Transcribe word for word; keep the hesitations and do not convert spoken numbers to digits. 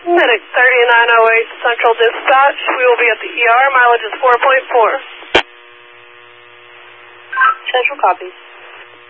Medic thirty-nine oh eight Central Dispatch. We will be at the E R. Mileage is four point four. Central copies.